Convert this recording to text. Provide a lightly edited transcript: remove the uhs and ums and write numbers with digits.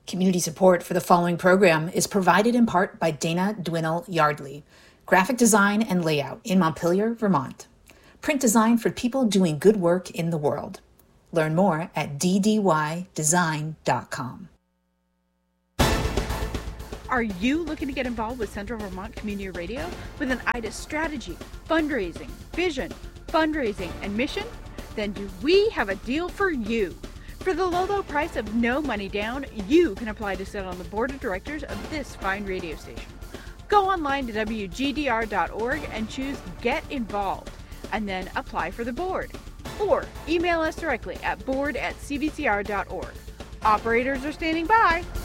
Community support for the following program is provided in part by Dana Dwinnell Yardley, graphic design and layout in Montpelier, Vermont. Print design for people doing good work in the world. Learn more at dddesign.com. Are you looking to get involved with Central Vermont Community Radio with an eye to strategy, fundraising, vision, fundraising, and mission? Then do we have a deal for you? For the low price of no money down, you can apply to sit on the board of directors of this fine radio station. Go online to wgdr.org and choose Get Involved, and then apply for the board. Or email us directly at board@cvcr.org. Operators are standing by.